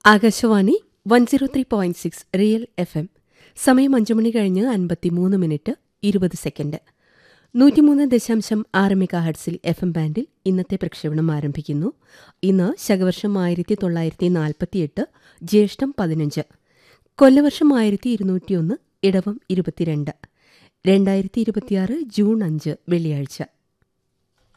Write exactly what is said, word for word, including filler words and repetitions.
Akashvani one zero three point six real F M. സമയം അഞ്ചു മണി കഴിഞ്ഞ് അൻപത്തിമൂന്ന് മിനിറ്റ് ഇരുപത് സെക്കൻഡ്. നൂറ്റിമൂന്ന് ദശാംശം ആറ് മെഗാ ഹെർട്സിൽ എഫ് എം ബാൻഡിൽ ഇന്നത്തെ പ്രക്ഷേപണം ആരംഭിക്കുന്നു. ഇന്ന് ശകവർഷം ആയിരത്തി തൊള്ളായിരത്തി നാൽപ്പത്തിയെട്ട് ജ്യേഷ്ഠം പതിനഞ്ച്, കൊല്ലവർഷം ആയിരത്തി ഇരുന്നൂറ്റിയൊന്ന്, ഇടവം ഇരുപത്തിരണ്ട്, രണ്ടായിരത്തി ഇരുപത്തിയാറ് ജൂൺ അഞ്ച് വെള്ളിയാഴ്ച.